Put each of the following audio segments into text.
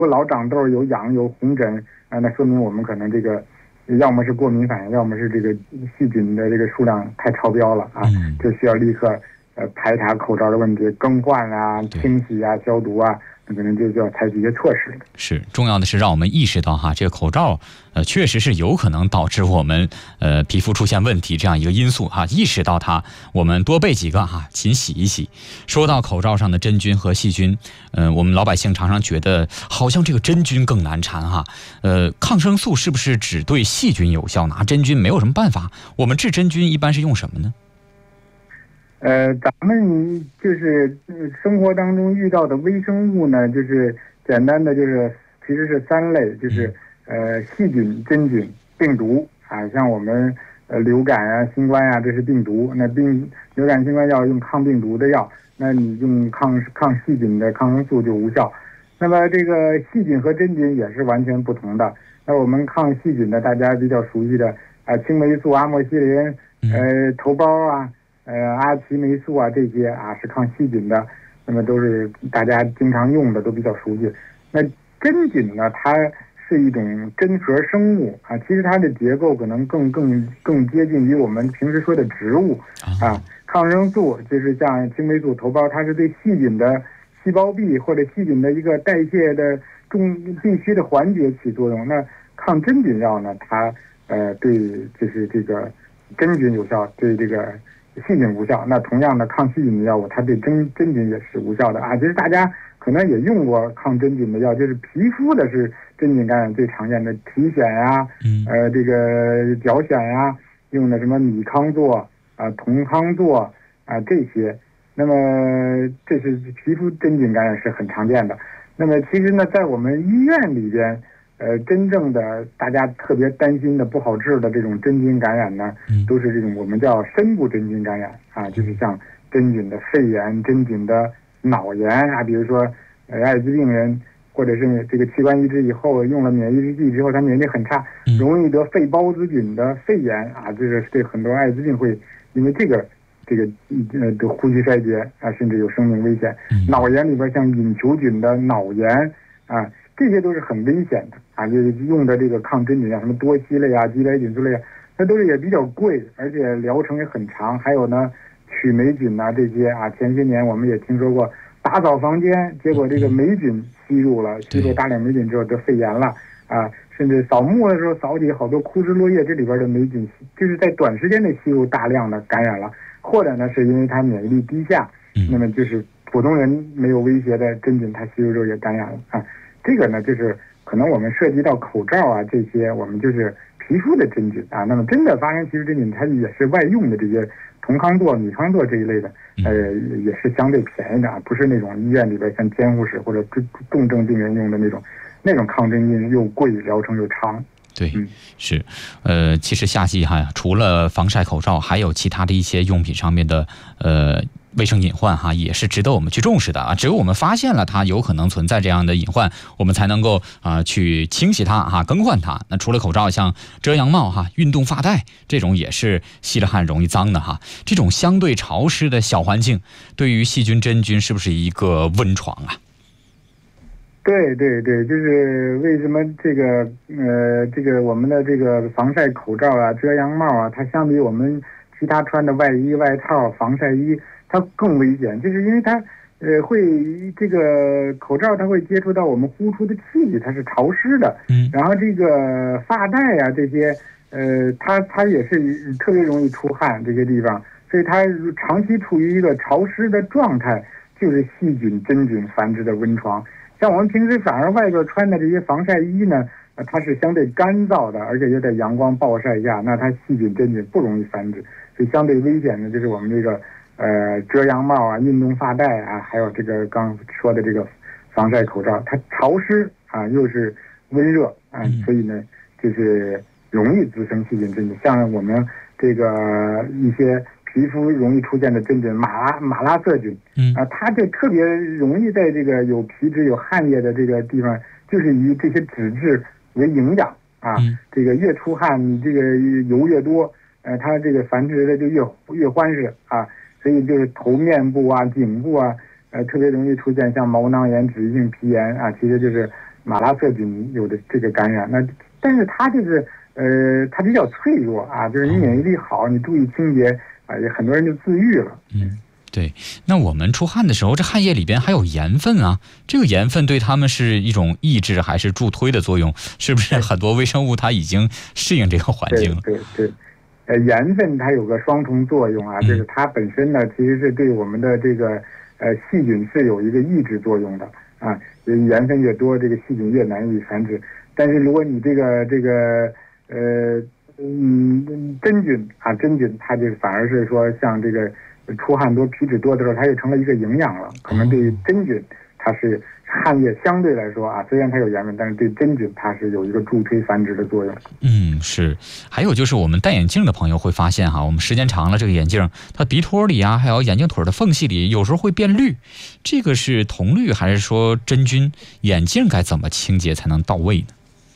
不老长痘、有痒、有红疹啊，那说明我们可能这个要么是过敏反应，要么是这个细菌的这个数量太超标了啊，就需要立刻排查口罩的问题，更换啊、清洗啊、消毒啊。可能就要采取一些措施。 是重要的是让我们意识到哈，这个口罩确实是有可能导致我们皮肤出现问题这样一个因素哈，意识到它，我们多备几个哈，勤洗一洗。说到口罩上的真菌和细菌，我们老百姓常常觉得好像这个真菌更难缠哈，抗生素是不是只对细菌有效，拿真菌没有什么办法？我们治真菌一般是用什么呢？ 咱们就是生活当中遇到的微生物呢，就是简单的就是其实是3类，就是细菌、真菌、病毒啊。像我们流感啊、新冠啊，这是病毒。那流感、新冠要用抗病毒的药，那你用抗细菌的抗生素就无效。那么这个细菌和真菌也是完全不同的。那我们抗细菌的大家比较熟悉的青霉素、阿莫西林、头孢啊。阿奇霉素啊，这些啊是抗细菌的，那么都是大家经常用的，都比较熟悉。那真菌呢，它是一种真核生物啊，其实它的结构可能更接近于我们平时说的植物啊。抗生素就是像青霉素、头孢，它是对细菌的细胞壁或者细菌的一个代谢的必须的环节起作用。那抗真菌药呢，它对就是这个真菌有效，对这个细菌无效。那同样的抗细菌的药物，它对真菌也是无效的啊。其实大家可能也用过抗真菌的药，就是皮肤的是真菌感染最常见的体癣呀，这个脚癣呀，用的什么米康唑啊、酮康唑啊这些。那么这是皮肤真菌感染是很常见的。那么其实呢，在我们医院里边，真正的大家特别担心的不好治的这种真菌感染呢，都是这种我们叫深部真菌感染啊，就是像真菌的肺炎、真菌的脑炎啊，比如说艾滋病人或者是这个器官移植以后用了免疫制剂之后，他免疫力很差，容易得肺孢子菌的肺炎啊，这是对很多艾滋病会因为这个得呼吸衰竭啊，甚至有生命危险。脑炎里边像隐球菌的脑炎啊。这些都是很危险的啊！就是用的这个抗真菌像什么多烯类啊、鸡来菌素类啊，那都是也比较贵，而且疗程也很长。还有呢，曲霉菌啊这些啊，前些年我们也听说过，打扫房间，结果这个霉菌吸入大量霉菌之后得肺炎了啊！甚至扫墓的时候扫起好多枯枝落叶，这里边的霉菌就是在短时间内吸入大量的感染了，或者呢是因为它免疫力低下，那么就是普通人没有威胁的真菌，它吸入之后也感染了啊。这个呢，就是可能我们涉及到口罩啊这些，我们就是皮肤的真菌啊。那么真的发生其实真菌，它也是外用的这些酮康唑、米康唑这一类的，也是相对便宜的啊，不是那种医院里边像监护室或者重症病人用的那种抗真菌又贵，疗程又长。 对，是，其实夏季哈，除了防晒口罩，还有其他的一些用品上面的卫生隐患哈，也是值得我们去重视的啊。只有我们发现了它有可能存在这样的隐患，我们才能够去清洗它哈，更换它。那除了口罩，像遮阳帽哈、运动发带这种也是吸了汗容易脏的哈。这种相对潮湿的小环境，对于细菌真菌是不是一个温床啊？ 对，就是为什么这个我们的这个防晒口罩啊、遮阳帽啊，它相比我们其他穿的外衣、外套、防晒衣，它更危险，就是因为它会这个口罩它会接触到我们呼出的气体，它是潮湿的，然后这个发带啊这些它也是特别容易出汗这些地方，所以它长期处于一个潮湿的状态，就是细菌真菌繁殖的温床。像我们平时反而外边穿的这些防晒衣呢，它是相对干燥的，而且又在阳光暴晒下，那它细菌真菌不容易繁殖，所以相对危险的就是我们这个遮阳帽啊、运动发带啊，还有这个刚说的这个防晒口罩，它潮湿啊又是温热啊，所以呢就是容易滋生细菌真菌。像我们这个一些皮肤容易出现的真菌马拉色菌，它就特别容易在这个有皮脂有汗液的这个地方，就是以这些脂质为营养啊，这个越出汗，你这个油越多，它这个繁殖的就越欢实啊，所以就是头面部啊、颈部啊，特别容易出现像毛囊炎、脂溢性皮炎啊，其实就是马拉色菌有的这个感染。那但是它就是它比较脆弱啊，就是你免疫力好，你注意清洁啊，也很多人就自愈了。 对，那我们出汗的时候，这汗液里边还有盐分啊，这个盐分对他们是一种抑制还是助推的作用？是不是很多微生物它已经适应这个环境了？ 对，盐分它有个双重作用啊，就是它本身呢其实是对我们的这个细菌是有一个抑制作用的啊，盐分越多，这个细菌越难以繁殖。但是如果你真菌它就反而是说像这个出汗多、皮脂多的时候，它就成了一个营养了。可能对于真菌，它是汗液相对来说啊，虽然它有盐分，但是对真菌它是有一个助推繁殖的作用。 是。还有就是我们戴眼镜的朋友会发现哈，我们时间长了，这个眼镜它鼻托里啊，还有眼镜腿的缝隙里，有时候会变绿。这个是铜绿还是说真菌？眼镜该怎么清洁才能到位呢？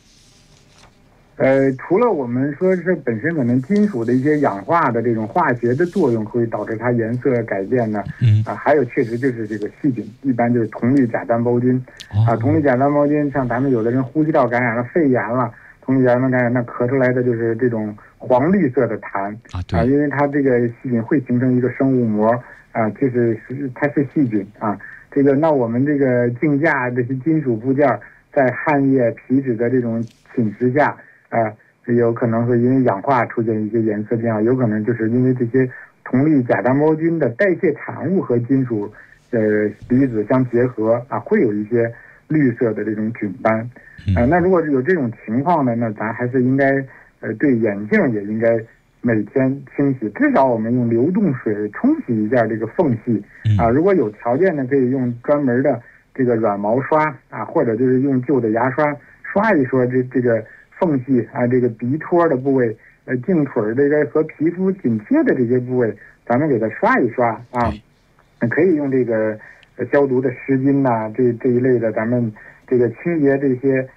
除了我们说是本身可能金属的一些氧化的这种化学的作用会导致它颜色改变呢，还有确实就是这个细菌，一般就是铜绿假单胞菌，铜绿假单胞菌，像咱们有的人呼吸道感染了、肺炎了，铜绿假单胞感染，那咳出来的就是这种黄绿色的痰因为它这个细菌会形成一个生物膜啊，它是细菌啊，那我们这个镜架这些金属部件在汗液、皮脂的这种侵蚀下。有可能会因为氧化出现一些颜色变化，有可能就是因为这些铜绿假单胞菌的代谢产物和金属离子相结合啊，会有一些绿色的这种菌斑。那如果有这种情况呢，那咱还是应该对眼镜也应该每天清洗，至少我们用流动水冲洗一下这个缝隙啊。如果有条件呢，可以用专门的这个软毛刷啊，或者就是用旧的牙刷刷一刷这个缝隙啊，这个鼻托的部位，镜腿这个和皮肤紧贴的这些部位，咱们给它刷一刷啊。可以用这个消毒的湿巾呐，这一类的，咱们这个清洁这些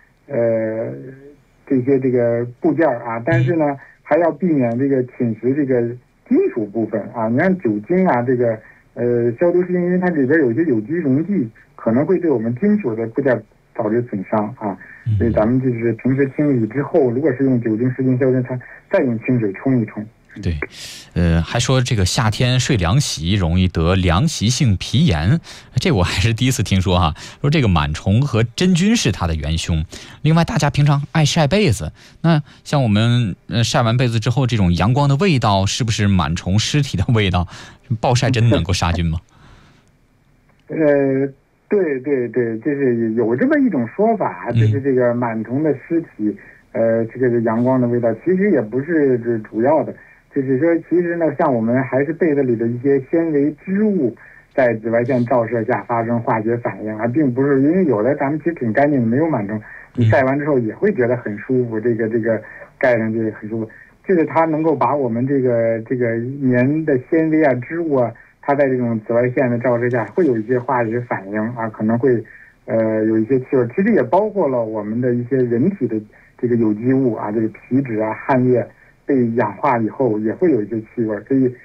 这个部件啊。但是呢，还要避免这个侵蚀这个金属部分啊。你看酒精啊，这个消毒湿巾，因为它里边有一些有机溶剂，可能会对我们金属的部件导致损伤啊。所以咱们就是平时清理之后，如果是用酒精湿巾消毒，它再用清水冲一冲。 对，还说这个夏天睡凉席容易得凉席性皮炎，这我还是第一次听说哈。说这个螨虫和真菌是它的元凶。另外，大家平常爱晒被子，那像我们晒完被子之后，这种阳光的味道，是不是螨虫尸体的味道？暴晒真能够杀菌吗？ 对，就是有这么一种说法，就是这个螨虫的尸体，这个阳光的味道，其实也不是主要的，就是说，其实呢，像我们还是被子里的一些纤维织物，在紫外线照射下发生化学反应啊，并不是因为有的咱们其实挺干净的，没有螨虫，你晒完之后也会觉得很舒服，这个盖上去很舒服，就是它能够把我们这个棉的纤维啊、织物啊。它在这种紫外线的照射下，会有一些化学反应啊，可能会有一些气味。其实也包括了我们的一些人体的这个有机物啊，这个皮脂啊、汗液被氧化以后也会有一些气味。所以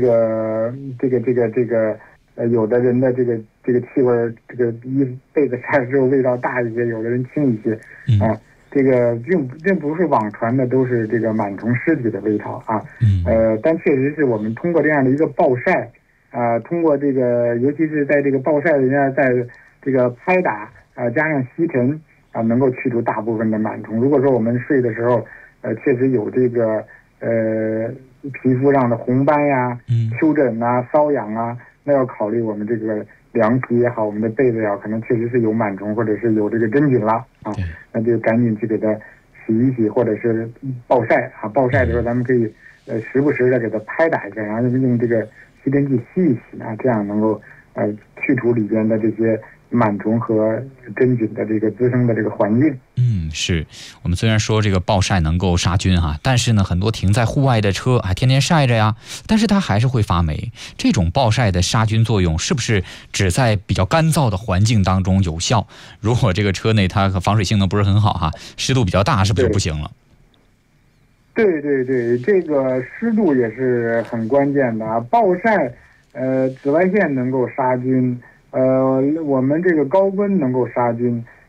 有的人的这个气味，这个被子晒之后味道大一些，有的人轻一些啊。这个并不是网传的都是这个螨虫尸体的味道啊。但确实是我们通过这样的一个暴晒。通过这个，尤其是在这个暴晒里面，在这个拍打加上吸尘能够去除大部分的螨虫。如果说我们睡的时候，确实有这个皮肤上的红斑呀、丘疹啊、瘙痒啊，那要考虑我们这个凉席也好，我们的被子也好，可能确实是有螨虫或者是有这个真菌了啊，那就赶紧去给它洗一洗，或者是暴晒啊。暴晒的时候，咱们可以时不时的给它拍打一下，然后用这个吸尘器吸一吸啊，这样能够去除里边的这些螨虫和真菌的这个滋生的这个环境。 是我们虽然说这个暴晒能够杀菌哈，但是呢，很多停在户外的车还天天晒着呀，但是它还是会发霉。这种暴晒的杀菌作用是不是只在比较干燥的环境当中有效？如果这个车内它防水性能不是很好哈，湿度比较大，是不是就不行了？ 对，这个湿度也是很关键的啊。暴晒，紫外线能够杀菌，我们这个高温能够杀菌，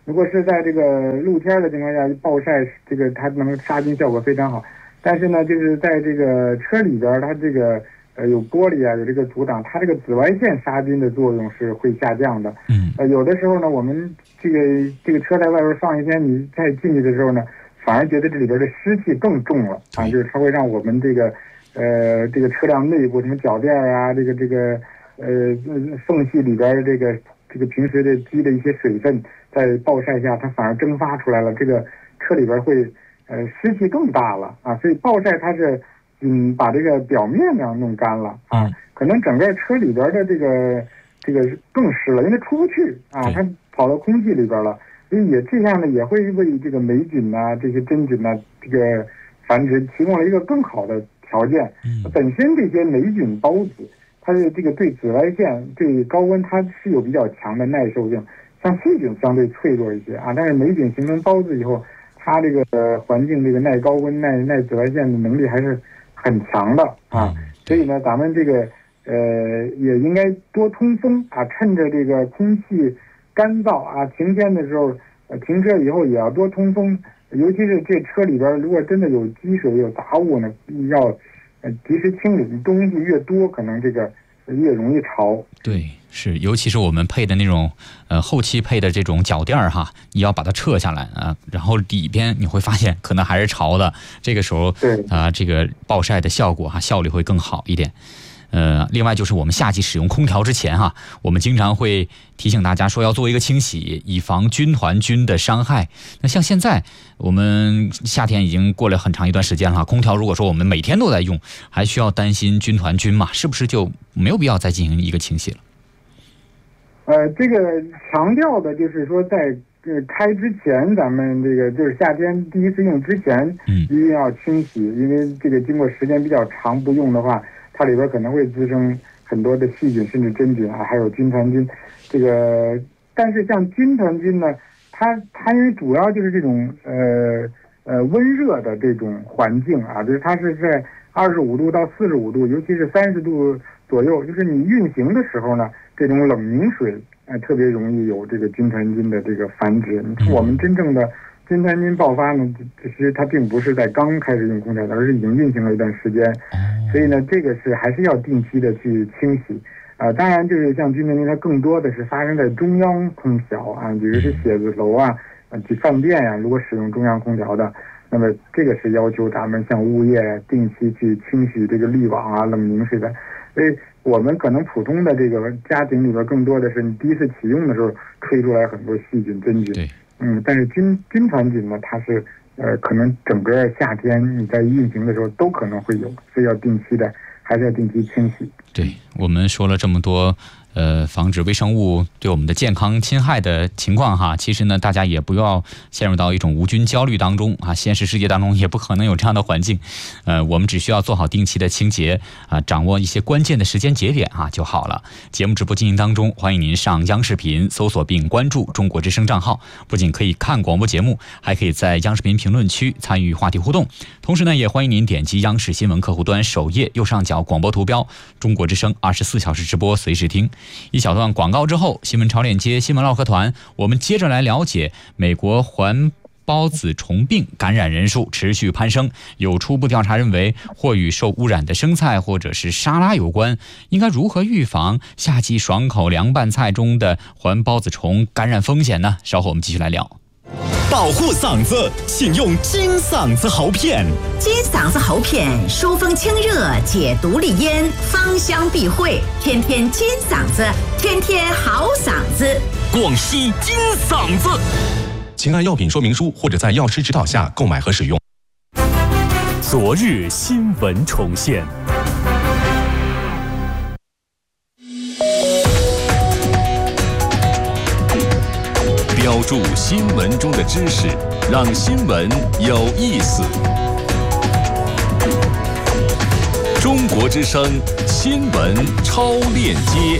如果是在这个露天的情况下暴晒，这个它能杀菌效果非常好。但是呢，就是在这个车里边，它这个有玻璃啊，有这个阻挡，它这个紫外线杀菌的作用是会下降的。有的时候呢，我们这个车在外边放一天，你再进去的时候呢，反而觉得这里边的湿气更重了啊，就是它会让我们这个车辆内部什么脚垫啊，这个缝隙里边这个平时的积的一些水分，在暴晒下它反而蒸发出来了，这个车里边会湿气更大了啊，所以暴晒它是把这个表面呢弄干了啊，可能整个车里边的这个更湿了，因为它出不去啊，它跑到空气里边了，所以这样呢也会为这个霉菌呐、这些真菌呐这个繁殖提供了一个更好的条件。本身这些霉菌孢子，它的这个对紫外线、对高温它是有比较强的耐受性，像细菌相对脆弱一些啊，但是霉菌形成孢子以后，它这个环境这个耐高温、耐紫外线的能力还是很强的啊。所以呢，咱们这个也应该多通风啊，趁着这个空气干燥啊，晴天的时候，停车以后也要多通风，尤其是这车里边如果真的有积水、有杂物呢，要及时清理，东西越多，可能这个越容易潮。 对，是，尤其是我们配的那种后期配的这种脚垫哈，你要把它撤下来啊，然后里边你会发现可能还是潮的，这个时候这个暴晒的效果效率会更好一点。另外就是我们夏季使用空调之前我们经常会提醒大家说要做一个清洗，以防军团菌的伤害。那像现在我们夏天已经过了很长一段时间了，空调如果说我们每天都在用，还需要担心军团菌嘛？是不是就没有必要再进行一个清洗了？ 这个强调的就是说在开之前，咱们这个就是夏天第一次用之前一定要清洗，因为这个经过时间比较长不用的话，它里边可能会滋生很多的细菌，甚至真菌还有军团菌。这个，但是像军团菌呢，它因为主要就是这种温热的这种环境啊，就是它是在25度到45度，尤其是30度左右，就是你运行的时候呢，这种冷凝水特别容易有这个军团菌的这个繁殖。你说我们真正的军团菌爆发呢，其实它并不是在刚开始用空调，而是已经运行了一段时间，所以呢，这个是还是要定期的去清洗。当然就是像军团菌，它更多的是发生在中央空调啊，比如是写字楼啊、饭店呀，如果使用中央空调的，那么这个是要求咱们像物业定期去清洗这个滤网啊、冷凝水的。所以我们可能普通的这个家庭里边，更多的是你第一次启用的时候吹出来很多细菌、真菌。但是军团菌呢，它是可能整个夏天你在运行的时候都可能会有，所以要定期的，还是要定期清洗。 对，我们说了这么多防止微生物对我们的健康侵害的情况其实呢，大家也不要陷入到一种无菌焦虑当中现实世界当中也不可能有这样的环境。我们只需要做好定期的清洁掌握一些关键的时间节点就好了。节目直播进行当中，欢迎您上央视频搜索并关注中国之声账号，不仅可以看广播节目，还可以在央视频评论区参与话题互动。同时呢，也欢迎您点击央视新闻客户端首页右上角广播图标，中国之声24小时直播随时听。一小段广告之后，新闻潮链接新闻唠嗑团，我们接着来了解美国环孢子虫病感染人数持续攀升，有初步调查认为或与受污染的生菜或者是沙拉有关。应该如何预防夏季爽口凉拌菜中的环孢子虫感染风险呢？稍后我们继续来聊。 保护嗓子，请用金嗓子喉片。 金嗓子喉片疏风清热，解毒利咽，芳香避秽，天天金嗓子，天天好嗓子。 广西金嗓子，请按药品说明书或者在药师指导下购买和使用。 昨日新闻重现。 标注新闻中的知识，让新闻有意思。中国之声新闻超链接。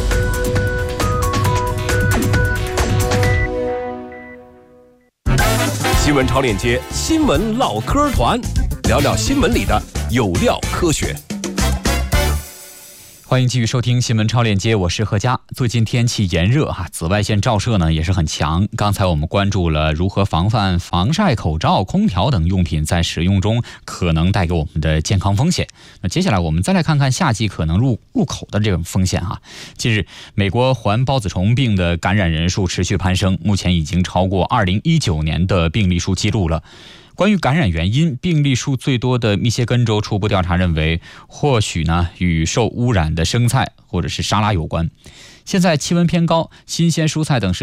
新闻超链接，新闻唠嗑团，聊聊新闻里的有料科学。 欢迎继续收听新闻超链接，我是何佳。最近天气炎热紫外线照射呢也是很强。刚才我们关注了如何防范防晒口罩、空调等用品在使用中可能带给我们的健康风险。那接下来我们再来看看夏季可能入口的这种风险近日，美国环孢子虫病的感染人数持续攀升，目前已经超过2019年的病例数记录了。关于感染原因，病例数最多的密歇根州初步调查认为，或许呢与受污染的生菜或者是沙拉有关。现在气温偏高，新鲜蔬菜等